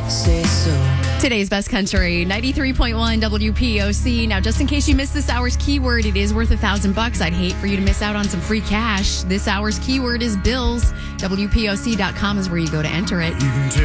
say so. Today's Best Country, 93.1 WPOC. Now, just in case you missed this hour's keyword, it is worth $1,000. I'd hate for you to miss out on some free cash. This hour's keyword is bills. WPOC.com is where you go to enter it.